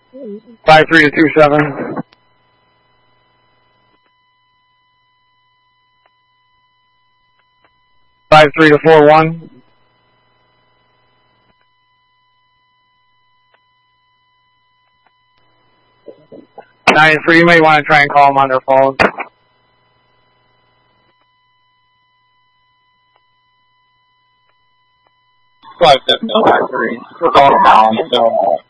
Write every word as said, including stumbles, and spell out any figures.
Five three to two seven. Five three to four one. Nine three. You may want to try and call them on their phone. Five seven nine three. We're calling now.